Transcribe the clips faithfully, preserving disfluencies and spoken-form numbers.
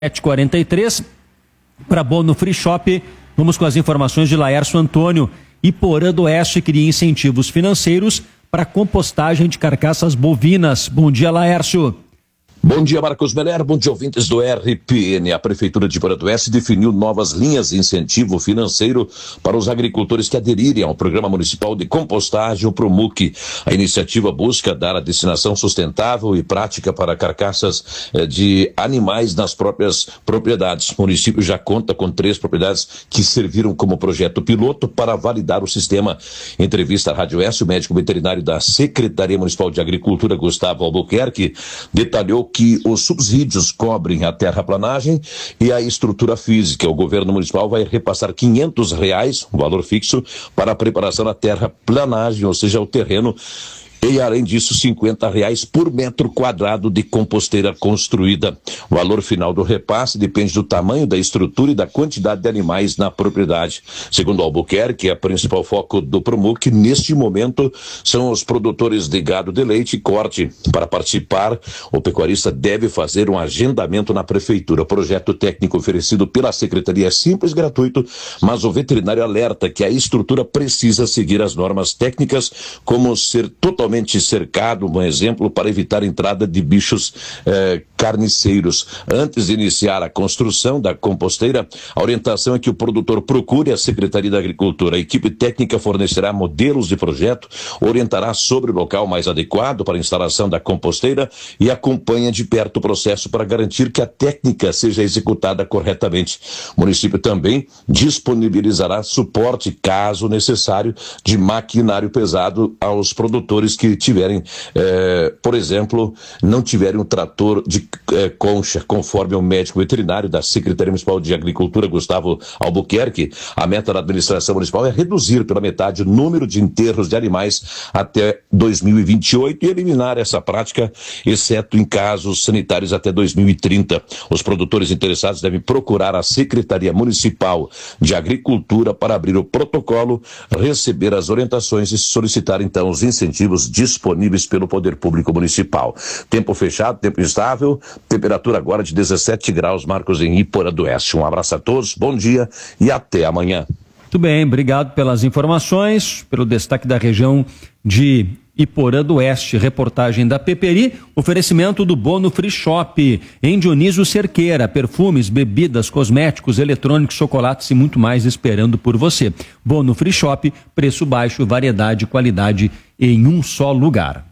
sete e quarenta e três, para Bono Free Shop, vamos com as informações de Laércio Antônio. Iporã do Oeste cria incentivos financeiros para compostagem de carcaças bovinas. Bom dia, Laércio. Bom dia, Marcos Meller. Bom dia, ouvintes do R P N. A Prefeitura de Iporã do Oeste definiu novas linhas de incentivo financeiro para os agricultores que aderirem ao Programa Municipal de Compostagem, o PROMUC. A iniciativa busca dar a destinação sustentável e prática para carcaças eh, de animais nas próprias propriedades. O município já conta com três propriedades que serviram como projeto piloto para validar o sistema. Em entrevista à Rádio Oeste, o médico veterinário da Secretaria Municipal de Agricultura, Gustavo Albuquerque, detalhou que os subsídios cobrem a terraplanagem e a estrutura física. O governo municipal vai repassar quinhentos reais, um valor fixo, para a preparação da terraplanagem, ou seja, o terreno. E, além disso, cinquenta reais por metro quadrado de composteira construída. O valor final do repasse depende do tamanho da estrutura e da quantidade de animais na propriedade. Segundo Albuquerque, o principal foco do PROMUC, neste momento, são os produtores de gado de leite e corte. Para participar, o pecuarista deve fazer um agendamento na prefeitura. O projeto técnico oferecido pela secretaria é simples e gratuito, mas o veterinário alerta que a estrutura precisa seguir as normas técnicas, como ser totalmente cercado, um exemplo, para evitar a entrada de bichos eh, carniceiros. Antes de iniciar a construção da composteira, a orientação é que o produtor procure a Secretaria da Agricultura. A equipe técnica fornecerá modelos de projeto, orientará sobre o local mais adequado para a instalação da composteira e acompanha de perto o processo para garantir que a técnica seja executada corretamente. O município também disponibilizará suporte, caso necessário, de maquinário pesado aos produtores que tiverem, eh, por exemplo, não tiverem um trator de eh, concha, conforme o médico veterinário da Secretaria Municipal de Agricultura, Gustavo Albuquerque. A meta da administração municipal é reduzir pela metade o número de enterros de animais até dois mil e vinte e oito e eliminar essa prática, exceto em casos sanitários, até dois mil e trinta. Os produtores interessados devem procurar a Secretaria Municipal de Agricultura para abrir o protocolo, receber as orientações e solicitar, então, os incentivos disponíveis pelo Poder Público Municipal. Tempo fechado, tempo instável, temperatura agora de dezessete graus, Marcos, em Iporã do Oeste. Um abraço a todos, bom dia e até amanhã. Muito bem, obrigado pelas informações, pelo destaque da região de Iporã do Oeste, reportagem da Peperi, oferecimento do Bono Free Shop, em Dionísio Cerqueira, perfumes, bebidas, cosméticos, eletrônicos, chocolates e muito mais esperando por você. Bono Free Shop, preço baixo, variedade e qualidade em um só lugar.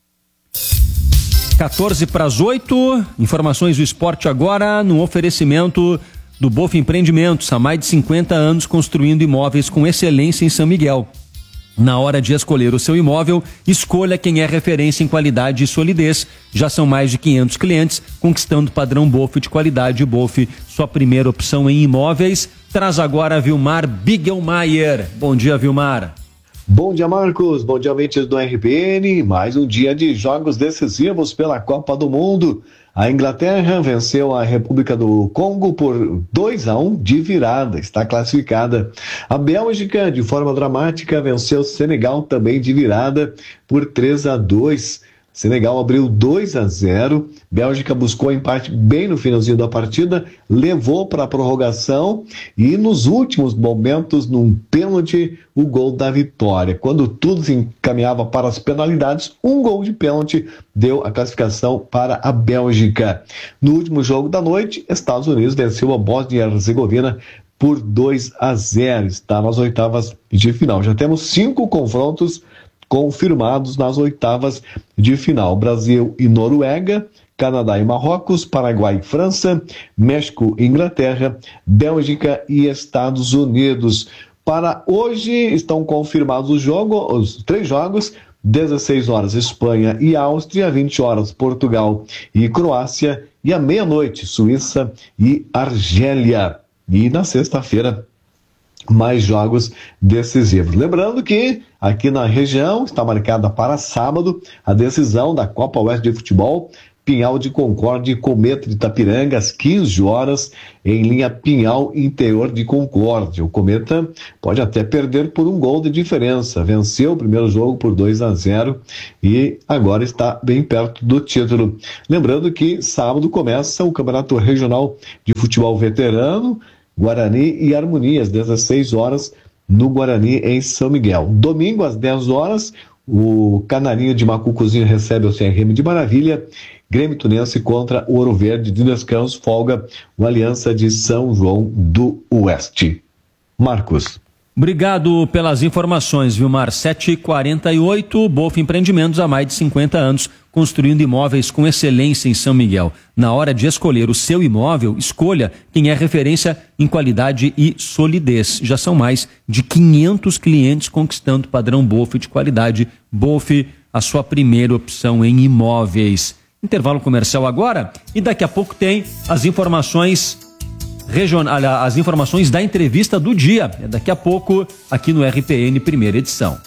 quatorze para as oito, informações do esporte agora no oferecimento do Bof Empreendimentos, há mais de cinquenta anos construindo imóveis com excelência em São Miguel. Na hora de escolher o seu imóvel, escolha quem é referência em qualidade e solidez. Já são mais de quinhentos clientes conquistando o padrão Bof de qualidade. Bof, sua primeira opção em imóveis. Traz agora Vilmar Bigelmaier. Bom dia, Vilmar. Bom dia, Marcos. Bom dia, ouvintes do R P N. Mais um dia de jogos decisivos pela Copa do Mundo. A Inglaterra venceu a República do Congo por dois a um de virada, está classificada. A Bélgica, de forma dramática, venceu o Senegal também de virada por três a dois. Senegal abriu dois a zero, Bélgica buscou empate bem no finalzinho da partida, levou para a prorrogação e nos últimos momentos, num pênalti, o gol da vitória. Quando tudo se encaminhava para as penalidades, um gol de pênalti deu a classificação para a Bélgica. No último jogo da noite, Estados Unidos venceu a Bósnia e Herzegovina por dois a zero, está nas oitavas de final. Já temos cinco confrontos confirmados nas oitavas de final: Brasil e Noruega, Canadá e Marrocos, Paraguai e França, México e Inglaterra, Bélgica e Estados Unidos. Para hoje estão confirmados os jogos, os três jogos: dezesseis horas Espanha e Áustria, vinte horas Portugal e Croácia, e à meia-noite Suíça e Argélia. E na sexta-feira mais jogos decisivos. Lembrando que aqui na região está marcada para sábado a decisão da Copa Oeste de Futebol Pinhal de Concórdia e Cometa de Itapiranga, às quinze horas, em linha Pinhal Interior de Concórdia. O Cometa pode até perder por um gol de diferença. Venceu o primeiro jogo por dois a zero e agora está bem perto do título. Lembrando que sábado começa o Campeonato Regional de Futebol Veterano, Guarani e Harmonia, às dezesseis horas, no Guarani, em São Miguel. Domingo, às dez horas, o Canarinho de Macucuzinho recebe o C R M de Maravilha. Grêmio Tunense contra o Ouro Verde de Descanso, folga o Aliança de São João do Oeste. Marcos. Obrigado pelas informações, Vilmar. sete e quarenta e oito, Bof Empreendimentos há mais de cinquenta anos, construindo imóveis com excelência em São Miguel. Na hora de escolher o seu imóvel, escolha quem é referência em qualidade e solidez. Já são mais de quinhentos clientes conquistando o padrão Bof de qualidade. Bof, a sua primeira opção em imóveis. Intervalo comercial agora e daqui a pouco tem as informações regionais, as informações da entrevista do dia. É daqui a pouco aqui no R P N primeira edição.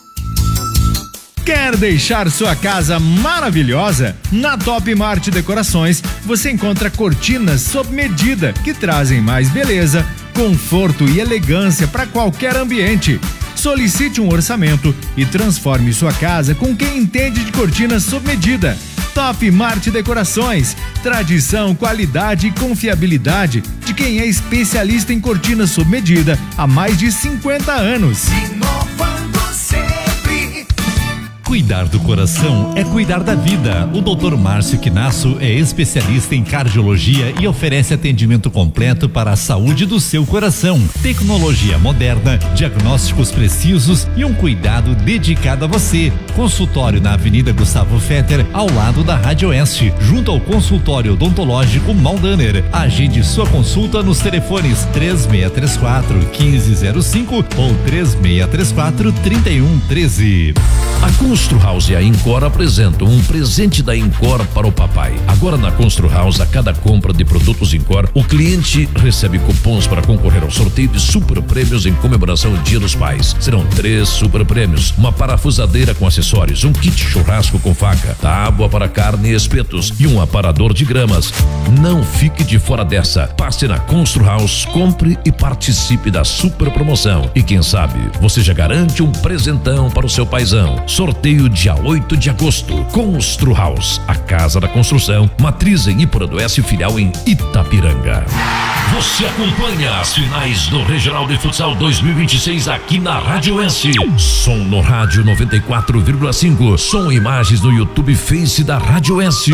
Quer deixar sua casa maravilhosa? Na Top Mart Decorações você encontra cortinas sob medida que trazem mais beleza, conforto e elegância para qualquer ambiente. Solicite um orçamento e transforme sua casa com quem entende de cortinas sob medida. Top Mart Decorações, tradição, qualidade e confiabilidade de quem é especialista em cortinas sob medida há mais de cinquenta anos. Inovando sempre. Cuidar do coração é cuidar da vida. O doutor Márcio Quinasso é especialista em cardiologia e oferece atendimento completo para a saúde do seu coração. Tecnologia moderna, diagnósticos precisos e um cuidado dedicado a você. Consultório na Avenida Gustavo Fetter, ao lado da Rádio Oeste, junto ao consultório odontológico Maldaner. Agende sua consulta nos telefones três seis três quatro, um cinco zero cinco ou três seis três quatro, três um um três. A Constru House e a Incor apresentam um presente da Incor para o papai. Agora na Constru House, a cada compra de produtos Incor, o cliente recebe cupons para concorrer ao sorteio de super prêmios em comemoração ao Dia dos Pais. Serão três super prêmios: uma parafusadeira com acessórios, um kit churrasco com faca, tábua para carne e espetos e um aparador de gramas. Não fique de fora dessa. Passe na Constru House, compre e participe da super promoção. E quem sabe, você já garante um presentão para o seu paizão. Sorteio dia oito de agosto. Constru House, a casa da construção, matriz em Ipura do Oeste, filial em Itapiranga. Você acompanha as finais do Regional de Futsal dois mil e vinte e seis aqui na Rádio Oeste. Som no rádio noventa e quatro vírgula cinco. Som e imagens no YouTube Face da Rádio Oeste.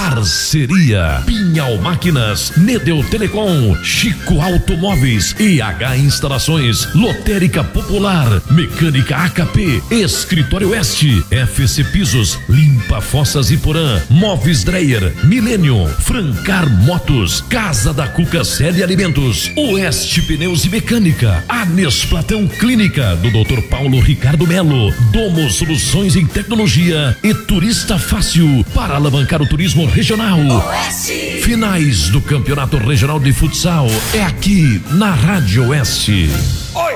Parceria Pinhal Máquinas, Nedeu Telecom, Chico Automóveis, E H Instalações, Lotérica Popular, Mecânica A K P, Escritório Oeste, F C Pisos, Limpa Fossas Iporã, Móveis Dreyer, Milênio, Francar Motos, Casa da Cuca Série Alimentos, Oeste Pneus e Mecânica, Anes Platão Clínica, do doutor Paulo Ricardo Melo, Domo Soluções em Tecnologia e Turista Fácil, para alavancar o turismo regional. Oeste. Finais do Campeonato Regional de Futsal é aqui na Rádio Oeste. Oi!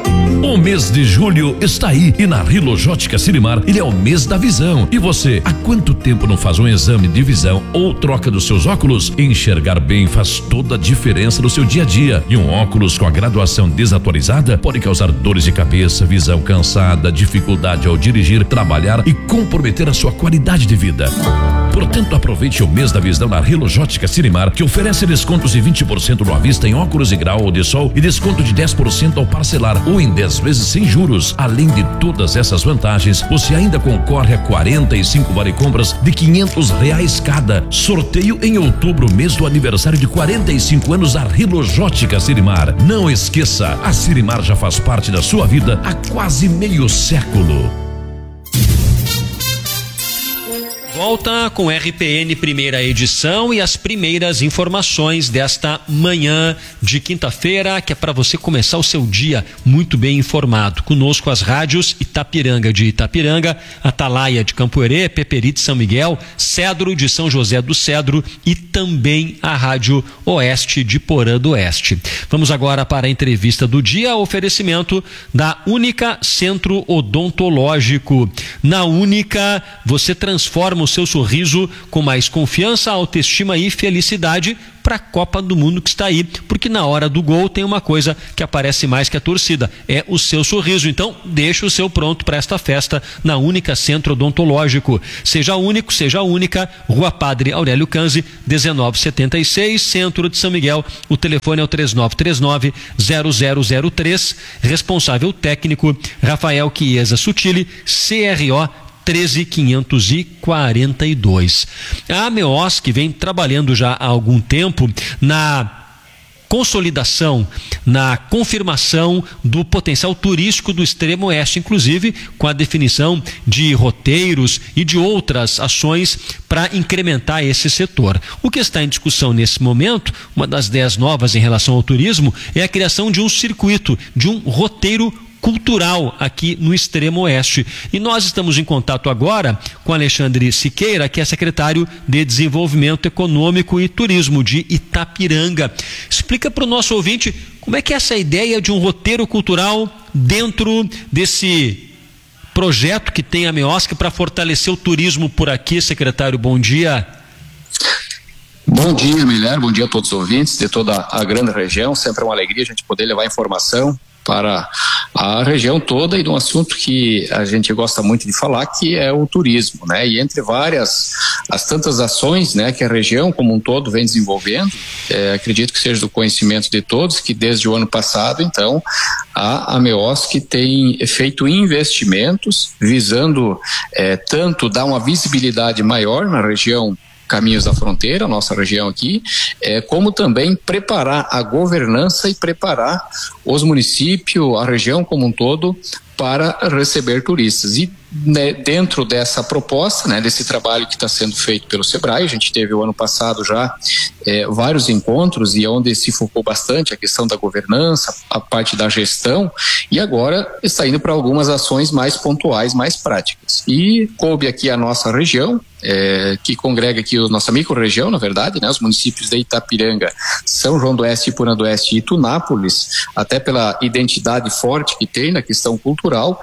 O mês de julho está aí e na Rilogética Sirimar ele é o mês da visão. E você, há quanto tempo não faz um exame de visão ou troca dos seus óculos? Enxergar bem faz toda a diferença no seu dia a dia. E um óculos com a graduação desatualizada pode causar dores de cabeça, visão cansada, dificuldade ao dirigir, trabalhar e comprometer a sua qualidade de vida. Portanto, aproveite o mês da visão na Rilogética Sirimar, que oferece descontos de vinte por cento no à vista em óculos de grau ou de sol e desconto de dez por cento ao parcelar ou em dez vezes sem juros. Além de todas essas vantagens, você ainda concorre a quarenta e cinco vale compras de quinhentos reais cada. Sorteio em outubro, mês do aniversário de quarenta e cinco anos da Rilogética Sirimar. Não esqueça, a Sirimar já faz parte da sua vida há quase meio século. Volta com R P N primeira edição e as primeiras informações desta manhã de quinta-feira, que é para você começar o seu dia muito bem informado. Conosco as rádios Itapiranga de Itapiranga, Atalaia de Campoerê, Peperi de São Miguel, Cedro de São José do Cedro e também a Rádio Oeste de Porã do Oeste. Vamos agora para a entrevista do dia, oferecimento da Única Centro Odontológico. Na Única, você transforma transforma o seu sorriso com mais confiança, autoestima e felicidade para a Copa do Mundo que está aí, porque na hora do gol tem uma coisa que aparece mais que a torcida, é o seu sorriso. Então, deixa o seu pronto para esta festa na Única Centro Odontológico. Seja único, seja única, Rua Padre Aurélio Canzi, dezenove setenta e seis, Centro de São Miguel. O telefone é o três nove três nove, zero zero zero três. Responsável técnico, Rafael Chiesa Sutili, C R O treze quinhentos e quarenta e dois. A Ameosc vem trabalhando já há algum tempo na consolidação, na confirmação do potencial turístico do Extremo Oeste, inclusive com a definição de roteiros e de outras ações para incrementar esse setor. O que está em discussão nesse momento, uma das ideias novas em relação ao turismo, é a criação de um circuito, de um roteiro cultural aqui no Extremo Oeste. E nós estamos em contato agora com Alexandre Siqueira, que é secretário de Desenvolvimento Econômico e Turismo de Itapiranga. Explica para o nosso ouvinte como é que é essa ideia de um roteiro cultural dentro desse projeto que tem a Ameosc para fortalecer o turismo por aqui, secretário. Bom dia. Bom dia, Miller. Bom dia a todos os ouvintes de toda a grande região. Sempre é uma alegria a gente poder levar informação para a região toda e de um assunto que a gente gosta muito de falar, que é o turismo, né? E entre várias, as tantas ações, né, que a região como um todo vem desenvolvendo, é, acredito que seja do conhecimento de todos, que desde o ano passado, então, a Ameosc tem feito investimentos visando é, tanto dar uma visibilidade maior na região Caminhos da Fronteira, nossa região aqui, é, como também preparar a governança e preparar os municípios, a região como um todo, para receber turistas. E né, dentro dessa proposta, né, desse trabalho que está sendo feito pelo Sebrae, a gente teve o ano passado já é, vários encontros e onde se focou bastante a questão da governança, a parte da gestão, e agora está indo para algumas ações mais pontuais, mais práticas. E coube aqui a nossa região, é, que congrega aqui a nossa micro-região, na verdade, né, os municípios de Itapiranga, São João do Oeste, Ipurã do Oeste e Tunápolis, até pela identidade forte que tem na questão cultural,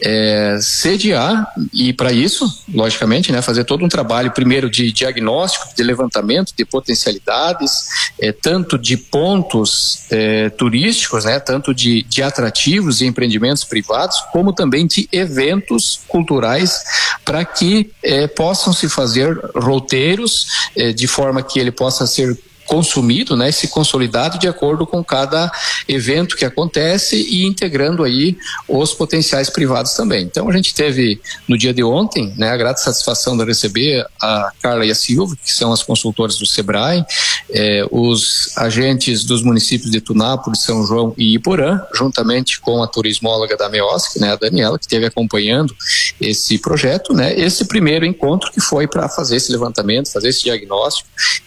é, sediar e para isso, logicamente, né, fazer todo um trabalho primeiro de diagnóstico, de levantamento de potencialidades, é, tanto de pontos é, turísticos, né, tanto de, de atrativos e empreendimentos privados, como também de eventos culturais para que é, possam se fazer roteiros é, de forma que ele possa ser consumido, né, se consolidado de acordo com cada evento que acontece e integrando aí os potenciais privados também. Então a gente teve no dia de ontem, né, a grata satisfação de receber a Carla e a Silvia, que são as consultoras do Sebrae, eh, os agentes dos municípios de Tunápolis, São João e Iporã, juntamente com a turismóloga da Ameosc, né, a Daniela, que esteve acompanhando esse projeto, né, esse primeiro encontro que foi para fazer esse levantamento, fazer esse diagnóstico.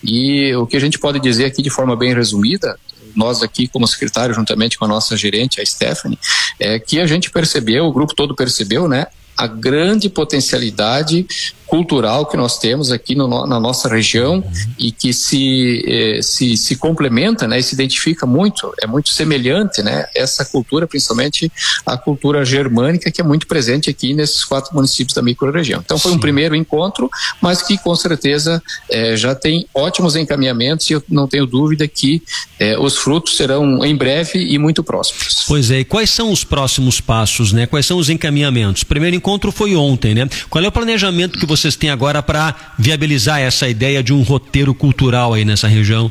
E o que a gente pode dizer aqui de forma bem resumida, nós aqui como secretário, juntamente com a nossa gerente, a Stephanie, é que a gente percebeu, o grupo todo percebeu, né, a grande potencialidade cultural que nós temos aqui no, na nossa região e que se, eh, se, se complementa, né, e se identifica muito, é muito semelhante, né, essa cultura, principalmente a cultura germânica, que é muito presente aqui nesses quatro municípios da microrregião. Então foi um primeiro encontro, mas que com certeza eh, já tem ótimos encaminhamentos e eu não tenho dúvida que eh, os frutos serão em breve e muito próximos. Pois é, e quais são os próximos passos, né? Quais são os encaminhamentos? O primeiro encontro foi ontem, né? Qual é o planejamento que vocês têm agora para viabilizar essa ideia de um roteiro cultural aí nessa região?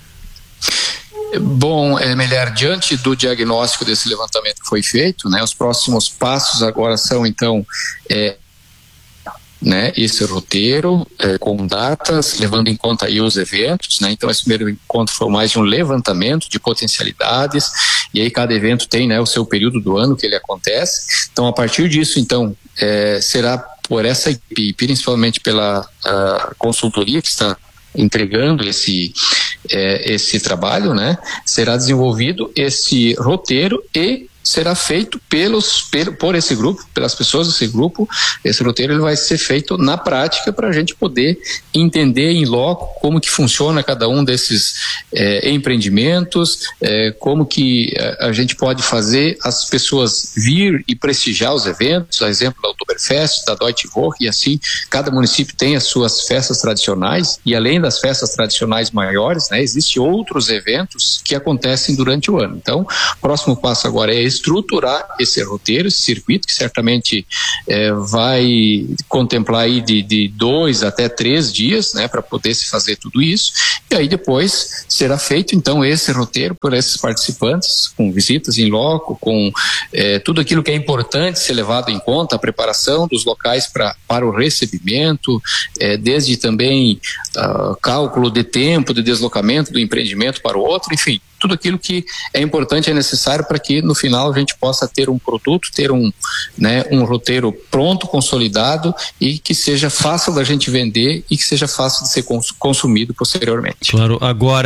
Bom, é, Melhor, diante do diagnóstico desse levantamento que foi feito, né, os próximos passos agora são, então, é, né, esse roteiro é, com datas, levando em conta aí os eventos, né, então esse primeiro encontro foi mais de um levantamento de potencialidades, e aí cada evento tem, né, o seu período do ano que ele acontece, então a partir disso, então, é, será por essa equipe, principalmente pela a consultoria que está entregando esse, é, esse trabalho, né, será desenvolvido esse roteiro e será feito pelos, pelo, por esse grupo, pelas pessoas desse grupo. Esse roteiro ele vai ser feito na prática para a gente poder entender em loco como que funciona cada um desses é, empreendimentos, é, como que a, a gente pode fazer as pessoas vir e prestigiar os eventos, a exemplo da Oktoberfest, da Deutsche Woche, e assim cada município tem as suas festas tradicionais, e além das festas tradicionais maiores, né, existem outros eventos que acontecem durante o ano. Então, o próximo passo agora é estruturar esse roteiro, esse circuito, que certamente é, vai contemplar aí de, de dois até três dias, né, para poder se fazer tudo isso, e aí depois será feito então esse roteiro por esses participantes, com visitas em loco, com é, tudo aquilo que é importante ser levado em conta, a preparação dos locais pra, para o recebimento, é, desde também uh, cálculo de tempo, de deslocamento do empreendimento para o outro, enfim, tudo aquilo que é importante, é necessário para que no final a gente possa ter um produto, ter um, né, um roteiro pronto, consolidado e que seja fácil da gente vender e que seja fácil de ser cons- consumido posteriormente. Claro, agora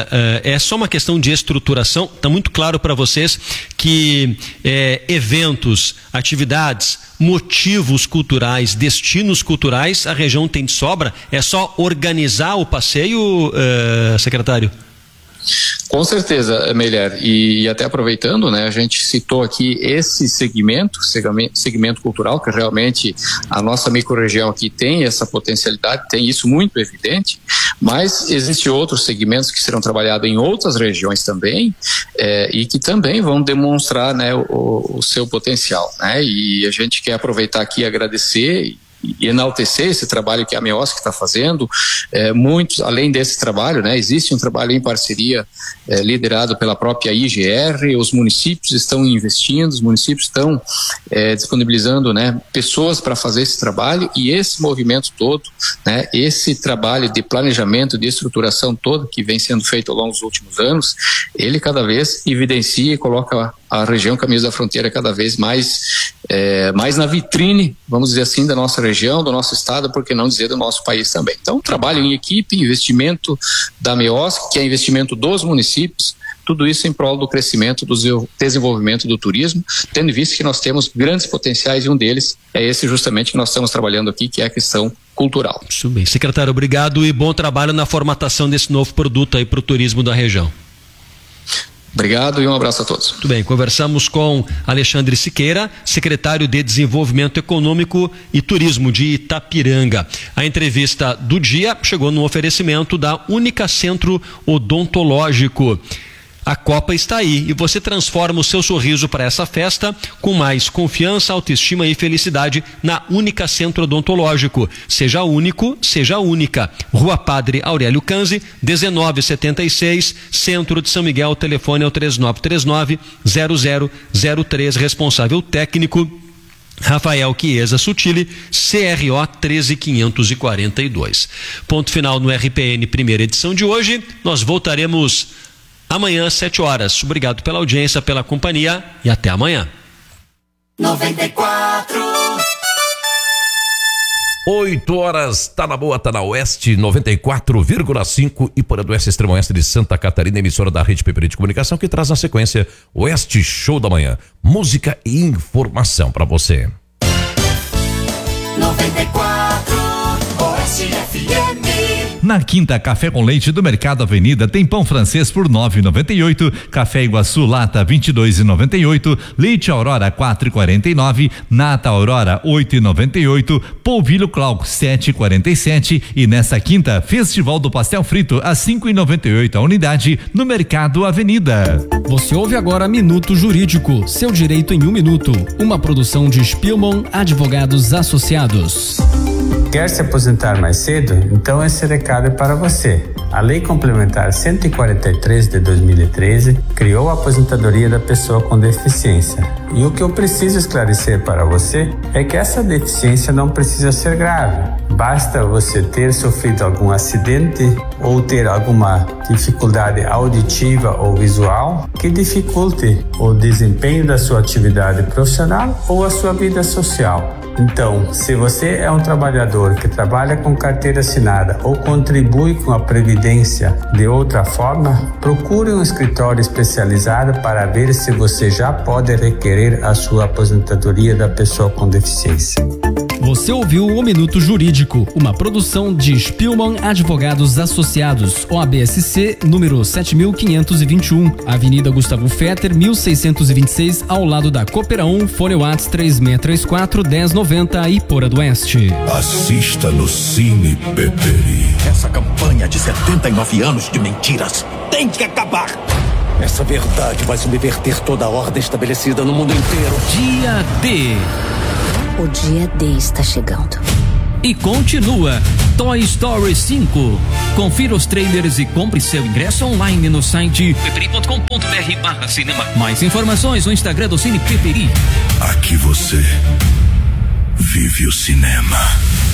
é só uma questão de estruturação, está muito claro para vocês que é, eventos, atividades, motivos culturais, destinos culturais, a região tem de sobra, é só organizar o passeio, uh, secretário? Com certeza, Meyer, e até aproveitando, né, a gente citou aqui esse segmento, segmento cultural, que realmente a nossa microrregião aqui tem essa potencialidade, tem isso muito evidente, mas existem outros segmentos que serão trabalhados em outras regiões também, é, e que também vão demonstrar, né, o, o seu potencial, né, e a gente quer aproveitar aqui e agradecer e enaltecer esse trabalho que a MEOSC está fazendo. É, muitos, além desse trabalho, né, existe um trabalho em parceria é, liderado pela própria I G R, os municípios estão investindo, os municípios estão é, disponibilizando, né, pessoas para fazer esse trabalho, e esse movimento todo, né, esse trabalho de planejamento, de estruturação todo que vem sendo feito ao longo dos últimos anos, ele cada vez evidencia e coloca a região Caminhos da Fronteira cada vez mais, é, mais na vitrine, vamos dizer assim, da nossa região, do nosso estado, por que não dizer do nosso país também. Então, trabalho em equipe, investimento da MEOSC, que é investimento dos municípios, tudo isso em prol do crescimento, do desenvolvimento do turismo, tendo visto que nós temos grandes potenciais, e um deles é esse justamente que nós estamos trabalhando aqui, que é a questão cultural. Isso bem. Secretário, obrigado e bom trabalho na formatação desse novo produto aí para o turismo da região. Obrigado e um abraço a todos. Muito bem, conversamos com Alexandre Siqueira, secretário de Desenvolvimento Econômico e Turismo de Itapiranga. A entrevista do dia chegou no oferecimento da Única Centro Odontológico. A Copa está aí e você transforma o seu sorriso para essa festa com mais confiança, autoestima e felicidade na Única Centro Odontológico. Seja único, seja única. Rua Padre Aurélio Canzi, dezenove setenta e seis, Centro de São Miguel. Telefone é o três nove três nove, zero zero zero três. Responsável técnico Rafael Chiesa Sutili, C R O treze quinhentos e quarenta e dois. Ponto final no R P N primeira edição de hoje. Nós voltaremos amanhã às sete horas. Obrigado pela audiência, pela companhia e até amanhã. noventa e quatro oito horas, tá na boa, tá na Oeste, noventa e quatro vírgula cinco, e por do Oeste, Extremo Oeste de Santa Catarina, emissora da Rede P P R de Comunicação, que traz na sequência Oeste Show da Manhã. Música e informação para você. noventa e quatro Oeste F M. Na Quinta Café com Leite do Mercado Avenida tem pão francês por nove e noventa e oito, café Iguaçu lata vinte e dois e noventa e oito, leite Aurora quatro e quarenta e nove, nata Aurora oito e noventa e oito, polvilho Clark sete e quarenta e sete, e nessa quinta Festival do Pastel Frito a cinco e noventa e oito a unidade no Mercado Avenida. Você ouve agora Minuto Jurídico, seu direito em um minuto, uma produção de Spielmann Advogados Associados. Quer se aposentar mais cedo? Então esse recado é para você. A Lei Complementar cento e quarenta e três de dois mil e treze criou a aposentadoria da pessoa com deficiência. E o que eu preciso esclarecer para você é que essa deficiência não precisa ser grave. Basta você ter sofrido algum acidente ou ter alguma dificuldade auditiva ou visual que dificulte o desempenho da sua atividade profissional ou a sua vida social. Então, se você é um trabalhador que trabalha com carteira assinada ou contribui com a Previdência previdência de outra forma, procure um escritório especializado para ver se você já pode requerer a sua aposentadoria da pessoa com deficiência. Você ouviu o Minuto Jurídico, uma produção de Spielmann Advogados Associados, O A B S C, número sete mil quinhentos e vinte e um, Avenida Gustavo Fetter, mil seiscentos e vinte e seis, ao lado da Coopera um, Fone Whats três seis três quatro, um zero nove zero, Iporã do Oeste. Assista no Cine Peperi. Essa campanha de setenta e nove anos de mentiras tem que acabar. Essa verdade vai subverter toda a ordem estabelecida no mundo inteiro. Dia D. O dia D está chegando. E continua Toy Story cinco. Confira os trailers e compre seu ingresso online no site peperi ponto com ponto br barra cinema. Mais informações no Instagram do Cine Peperi. Aqui você vive o cinema.